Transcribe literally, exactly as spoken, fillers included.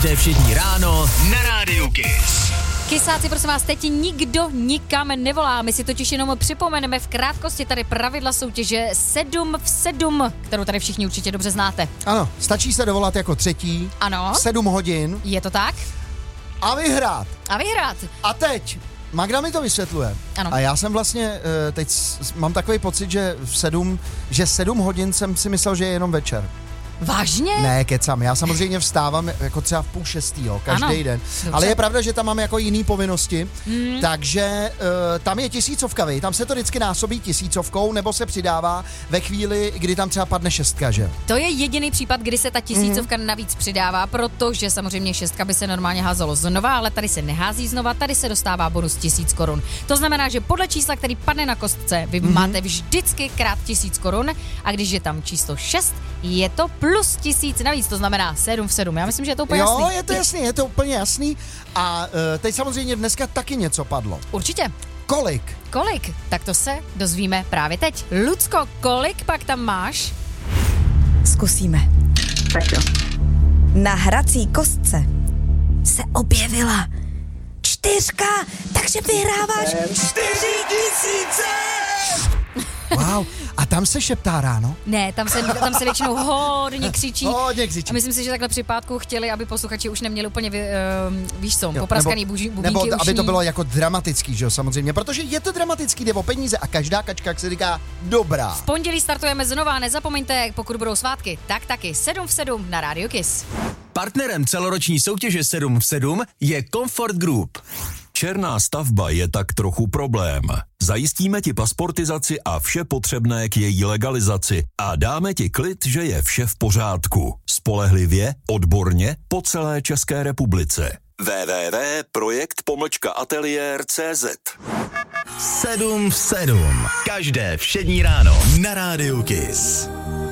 Každé všední ráno na Rádiu Kiss. Kysáci, prosím vás, teď nikdo nikam nevolá. My si totiž jenom připomeneme v krátkosti tady pravidla soutěže sedm v sedm, kterou tady všichni určitě dobře znáte. Ano, stačí se dovolat jako třetí. Ano. sedm hodin. Je to tak? A vyhrát. A vyhrát. A teď, Magda mi to vysvětluje. Ano. A já jsem vlastně, teď mám takový pocit, že v sedm, že sedm hodin jsem si myslel, že je jenom večer. Vážně? Ne, kecam. Já samozřejmě vstávám jako třeba v půl šestý, jo, každý ano. den. Dobře. Ale je pravda, že tam mám jako jiný povinnosti, mm. takže uh, tam je tisícovka, vej. Tam se to vždycky násobí tisícovkou, nebo se přidává ve chvíli, kdy tam třeba padne šestka, že? To je jediný případ, kdy se ta tisícovka mm. navíc přidává, protože samozřejmě šestka by se normálně házelo znova, ale tady se nehází znova, tady se dostává bonus tisíc korun. To znamená, že podle čísla, který padne na kostce, vy mm. máte vždycky krát tisíc korun a když je tam číslo šest, je to plus tisíc navíc, to znamená sedm v sedm. Já myslím, že je to úplně jasný. Jo, je to jasný, je to úplně jasný. A uh, teď samozřejmě dneska taky něco padlo. Určitě. Kolik? Kolik? Tak to se dozvíme právě teď. Lucko, kolik pak tam máš? Zkusíme. Tak jo. Na hrací kostce se objevila čtyřka, takže vyhráváš čtyři tisíce! Wow, a tam se šeptá ráno? Ne, tam se, tam se většinou hodně křičí. Hodně křičí. A myslím si, že takhle při pátku chtěli, aby posluchači už neměli úplně, vy, uh, víš co, Jo, popraskaný nebo, buži, bubínky nebo ušní. aby to bylo jako dramatický, že jo, samozřejmě, protože je to dramatický, jde o peníze a každá kačka, jak se říká, dobrá. V pondělí startujeme znova, nezapomeňte, pokud budou svátky, tak taky sedm v sedm na Radio Kiss. Partnerem celoroční soutěže sedm v sedm je Comfort Group. Černá stavba je tak trochu problém. Zajistíme ti pasportizaci a vše potřebné k její legalizaci a dáme ti klid, že je vše v pořádku. Spolehlivě, odborně, po celé České republice. w w w tečka projekt pomlčka ateliér tečka cé zet sedm v sedm. Každé všední ráno na Rádiu Kiss.